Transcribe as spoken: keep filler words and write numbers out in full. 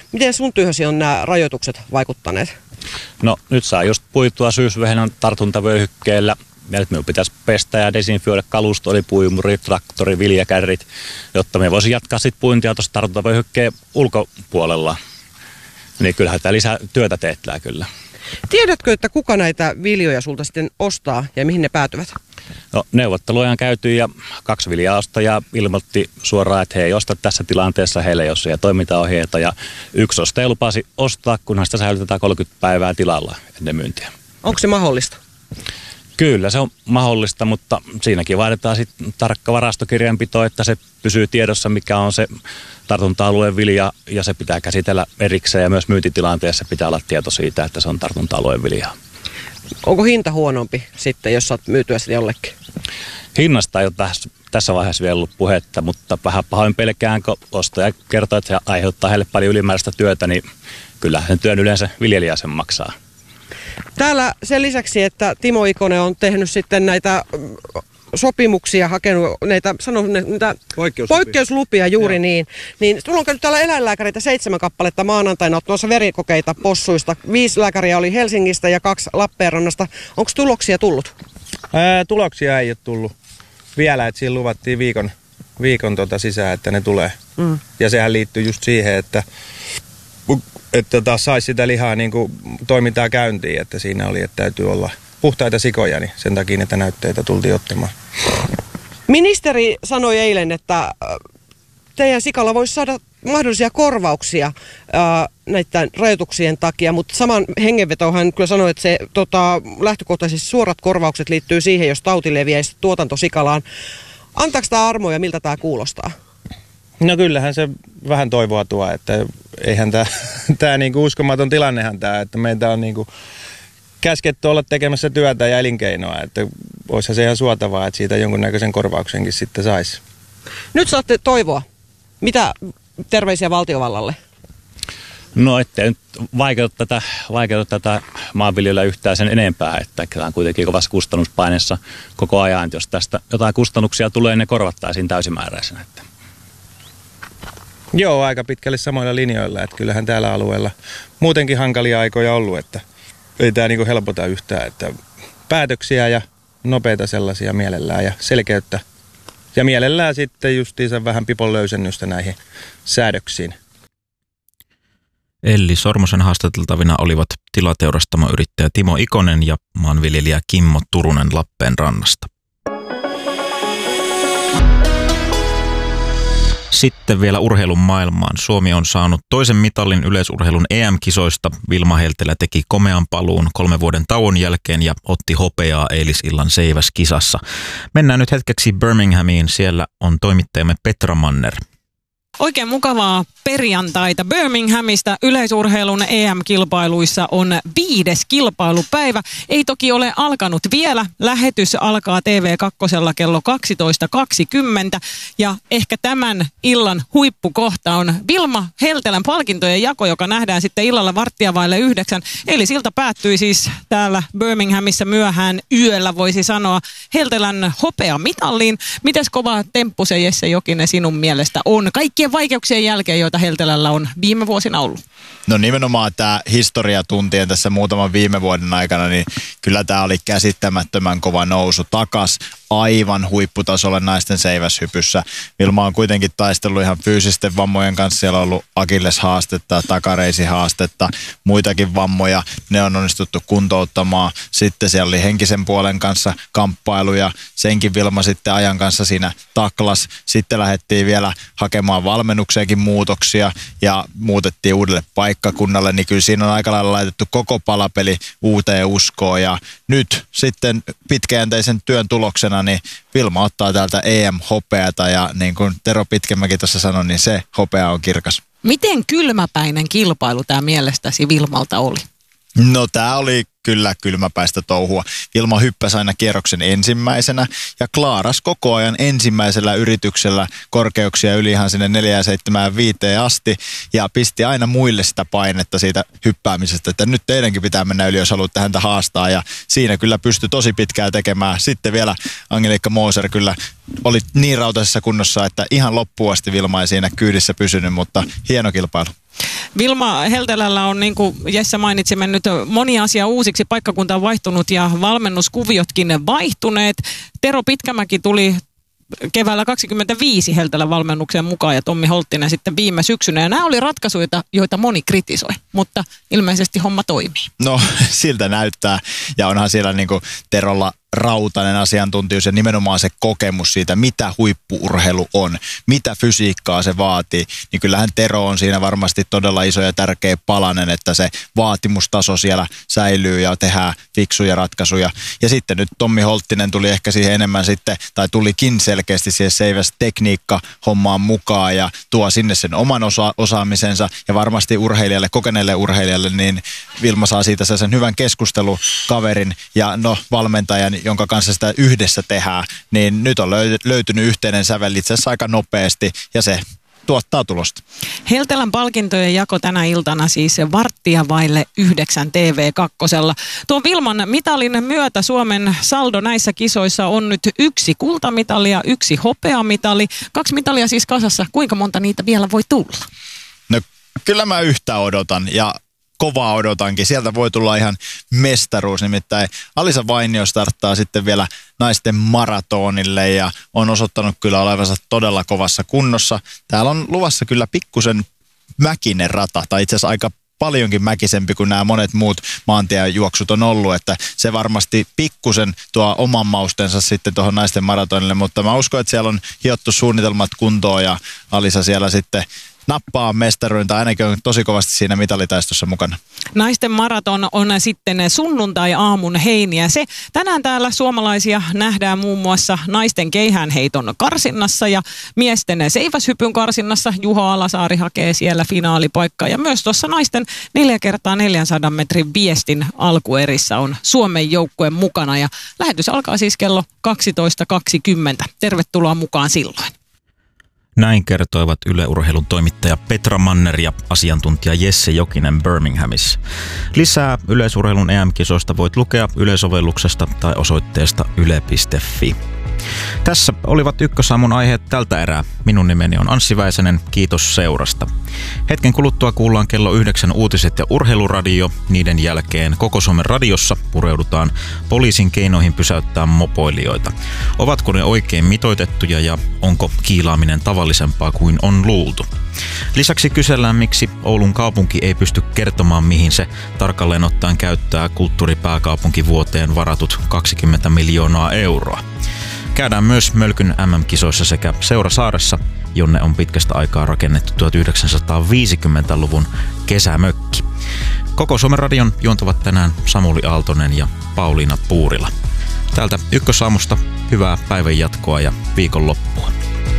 Miten sun työhösi on nämä rajoitukset vaikuttaneet? No nyt saa just puitua syysvehenon tartuntavyöhykkeellä. Ja nyt minun pitäisi pestä ja desinfioida kalusto, oli puimuri, traktori, viljakärrit, jotta me voisin jatkaa sitten puintia tuossa tartuntavyöhykkeen ulkopuolella. Niin kyllähän tämä lisää työtä teettää kyllä. Tiedätkö, että kuka näitä viljoja sulta sitten ostaa ja mihin ne päätyvät? No, neuvotteluja on käyty ja kaksi viljaostajaa ilmoitti suoraan, että he ei osta tässä tilanteessa, heillä ei ole siellä toimintaohjeita. Ja yksi ostaja lupasi ostaa, kunhan sitä säilytetään kolmekymmentä päivää tilalla ennen myyntiä. Onko se mahdollista? Kyllä se on mahdollista, mutta siinäkin vaaditaan sitten tarkka varastokirjanpito, että se pysyy tiedossa, mikä on se tartunta-alueen vilja, ja se pitää käsitellä erikseen, ja myös myyntitilanteessa pitää olla tieto siitä, että se on tartunta-alueen viljaa. Onko hinta huonompi sitten, jos saat myytyä sitä jollekin? Hinnasta ei ole tässä, tässä vaiheessa vielä ollut puhetta, mutta vähän pahoin pelkään, kun ostaja kertoo, että se aiheuttaa heille paljon ylimääräistä työtä, niin kyllä sen työn yleensä viljelijä sen maksaa. Täällä sen lisäksi, että Timo Ikonen on tehnyt sitten näitä sopimuksia, hakenut näitä, sanon, näitä poikkeuslupia. poikkeuslupia juuri Joo. niin, niin tulla on käynyt täällä eläinlääkäreitä seitsemän kappaletta maanantaina ottamassa verikokeita possuista. Viisi lääkäriä oli Helsingistä ja kaksi Lappeenrannasta. Onko tuloksia tullut? Ää, tuloksia ei ole tullut vielä, että siinä luvattiin viikon, viikon tota sisään, että ne tulee. Mm. Ja sehän liittyy just siihen, että että taas saisi sitä lihaa niin kuin toimintaa käyntiin, että siinä oli, että täytyy olla puhtaita sikoja, niin sen takia niitä näytteitä tultiin ottamaan. Ministeri sanoi eilen, että teidän sikalla voisi saada mahdollisia korvauksia ää, näiden rajoituksien takia, mutta saman hengenvetoon hän kyllä sanoi, että se tota, lähtökohtaisesti suorat korvaukset liittyy siihen, jos tauti leviäisi tuotantosikalaan. Antaako tämä armoja, miltä tämä kuulostaa? No kyllähän se vähän toivoa tuo, että eihän tämä, tämä niinku uskomaton tilannehan tämä, että meitä on niinku käsketty olla tekemässä työtä ja elinkeinoa, että olisihan se ihan suotavaa, että siitä jonkunnäköisen korvauksenkin sitten saisi. Nyt saatte toivoa. Mitä terveisiä valtiovallalle? No ettei nyt vaikeuta tätä, vaikeuta tätä maanviljelyä yhtään sen enempää, että tämä on kuitenkin kovassa kustannuspaineessa koko ajan, että jos tästä jotain kustannuksia tulee, ne korvattaisiin täysimääräisenä. Että. Joo, aika pitkälle samoilla linjoilla, että kyllähän täällä alueella muutenkin hankalia aikoja ollut, että ei tämä niinku helpota yhtään, että päätöksiä ja nopeita sellaisia mielellään ja selkeyttä. Ja mielellään sitten justiinsa vähän pipon löysennystä näihin säädöksiin. Elli Sormosen haastateltavina olivat tilateurastamoyrittäjä Timo Ikonen ja maanviljelijä Kimmo Turunen Lappeenrannasta. Sitten vielä urheilun maailmaan. Suomi on saanut toisen mitallin yleisurheilun E M-kisoista. Vilma Heltelä teki komean paluun kolmen vuoden tauon jälkeen ja otti hopeaa eilisillan seiväskisassa. Mennään nyt hetkeksi Birminghamiin. Siellä on toimittajamme Petra Manner. Oikein mukavaa perjantaita. Birminghamista yleisurheilun E M-kilpailuissa on viides kilpailupäivä. Ei toki ole alkanut vielä. Lähetys alkaa T V kaksi kello kaksitoista kaksikymmentä. Ja ehkä tämän illan huippukohta on Vilma Heltelän palkintojen jako, joka nähdään sitten illalla varttia vaille yhdeksän. Eli siltä päättyi siis täällä Birminghamissa myöhään yöllä, voisi sanoa, Heltelän hopeamitalliin. Mites kova temppu se, Jesse Jokinen, sinun mielestä on kaikkien vaikeuksien jälkeen, joita Heltelällä on viime vuosina ollut? No nimenomaan tämä historia tuntien tässä muutaman viime vuoden aikana, niin kyllä tämä oli käsittämättömän kova nousu takas aivan huipputasolle naisten seiväshypyssä. Vilma on kuitenkin taistellut ihan fyysisten vammojen kanssa. Siellä on ollut akilleshaastetta, takareisihaastetta, muitakin vammoja. Ne on onnistuttu kuntouttamaan. Sitten siellä oli henkisen puolen kanssa kamppailuja. Senkin Vilma sitten ajan kanssa siinä taklas. Sitten lähdettiin vielä hakemaan valmennukseenkin muutoksia ja muutettiin uudelle paikkakunnalle. Niin kyllä siinä on aika lailla laitettu koko palapeli uuteen uskoon. Ja nyt sitten pitkäjänteisen työn tuloksena niin Vilma ottaa täältä E M-hopeata ja niin kuin Tero Pitkämäki tuossa sanoi, niin se hopea on kirkas. Miten kylmäpäinen kilpailu tämä mielestäsi Vilmalta oli? No tämä oli kyllä kylmäpäistä touhua. Vilma hyppäsi aina kierroksen ensimmäisenä ja klaaras koko ajan ensimmäisellä yrityksellä korkeuksia yli ihan sinne neljä seitsemän viisi asti ja pisti aina muille sitä painetta siitä hyppäämisestä, että nyt teidänkin pitää mennä yli, jos haluatte häntä haastaa ja siinä kyllä pystyi tosi pitkään tekemään. Sitten vielä Angeliikka Moser kyllä oli niin rautaisessa kunnossa, että ihan loppuun asti Vilma ei siinä kyydissä pysynyt, mutta hieno kilpailu. Vilma Heltelällä on, niin kuin Jesse mainitsi, mennyt moni asia uusiksi. Paikkakunta on vaihtunut ja valmennuskuviotkin vaihtuneet. Tero Pitkämäki tuli keväällä kaksikymmentäviisi Heltelän valmennukseen mukaan ja Tommi Holttinen sitten viime syksynä. Ja nämä oli ratkaisuja, joita moni kritisoi, mutta ilmeisesti homma toimii. No siltä näyttää ja onhan siellä niinku Terolla rautainen asiantuntijuus ja nimenomaan se kokemus siitä, mitä huippu-urheilu on, mitä fysiikkaa se vaatii, niin kyllähän Tero on siinä varmasti todella iso ja tärkeä palanen, että se vaatimustaso siellä säilyy ja tehdään fiksuja ratkaisuja. Ja sitten nyt Tommi Holttinen tuli ehkä siihen enemmän sitten, tai tulikin selkeästi siihen seivästekniikka hommaan mukaan ja tuo sinne sen oman osa- osaamisensa ja varmasti urheilijalle, kokeneelle urheilijalle, niin Vilma saa siitä sen hyvän keskustelukaverin ja no valmentajan, jonka kanssa sitä yhdessä tehdään, niin nyt on löytynyt yhteinen sävel itse asiassa aika nopeasti ja se tuottaa tulosta. Heltelän palkintojen jako tänä iltana siis varttia vaille yhdeksän T V kaksi. Tuon Vilman mitalin myötä Suomen saldo näissä kisoissa on nyt yksi kultamitali ja yksi hopeamitali. Kaksi mitalia siis kasassa. Kuinka monta niitä vielä voi tulla? No kyllä mä yhtä odotan ja kovaa odotankin. Sieltä voi tulla ihan mestaruus, nimittäin Alisa Vainio starttaa sitten vielä naisten maratonille ja on osoittanut kyllä olevansa todella kovassa kunnossa. Täällä on luvassa kyllä pikkusen mäkinen rata, tai itse asiassa aika paljonkin mäkisempi kuin nämä monet muut maantiejuoksut on ollut, että se varmasti pikkusen tuo oman maustensa sitten tuohon naisten maratonille, mutta mä uskon, että siellä on hiottu suunnitelmat kuntoon ja Alisa siellä sitten nappaa mestaruuden, tai ainakin on tosi kovasti siinä mitalitaistossa mukana. Naisten maraton on sitten sunnuntai-aamun heiniä. Se tänään täällä suomalaisia nähdään muun muassa naisten keihäänheiton karsinnassa ja miesten seiväshypyn karsinnassa. Juho Alasaari hakee siellä finaalipaikkaa. Ja myös tuossa naisten neljä kertaa neljänsadan metrin viestin alkuerissä on Suomen joukkue mukana. Ja lähetys alkaa siis kello kaksitoista kaksikymmentä. Tervetuloa mukaan silloin. Näin kertoivat Yle Urheilun toimittaja Petra Manner ja asiantuntija Jesse Jokinen Birminghamissa. Lisää yleisurheilun E M-kisoista voit lukea Yle-sovelluksesta tai osoitteesta yle piste fi. Tässä olivat Ykkösaamun aiheet tältä erää. Minun nimeni on Anssi Väisänen. Kiitos seurasta. Hetken kuluttua kuullaan kello yhdeksän uutiset ja urheiluradio. Niiden jälkeen Koko Suomen radiossa pureudutaan poliisin keinoihin pysäyttää mopoilijoita. Ovatko ne oikein mitoitettuja ja onko kiilaaminen tavallisempaa kuin on luultu? Lisäksi kysellään, miksi Oulun kaupunki ei pysty kertomaan, mihin se tarkalleen ottaen käyttää kulttuuripääkaupunkivuoteen varatut kaksikymmentä miljoonaa euroa. Käydään myös Mölkyn M M-kisoissa sekä Seurasaaressa, jonne on pitkästä aikaa rakennettu tuhatyhdeksänsataaviisikymmentäluvun kesämökki. Koko Suomen radion juontavat tänään Samuli Aaltonen ja Pauliina Puurila. Täältä Ykkösaamusta hyvää päivän jatkoa ja viikonloppua.